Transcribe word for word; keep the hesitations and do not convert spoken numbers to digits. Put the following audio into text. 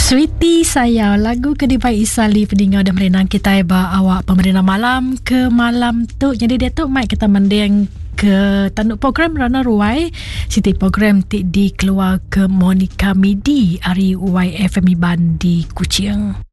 Sweetie saya lagu Kedipai Isali pendengar dan merenang kita ba awak pemerintah malam ke malam tu. Jadi dia tu mai kita mendeng ke tanduk program Rana Ruai Siti program ti di keluar ke Monica Midi Ari Y F M Iban di Kuching.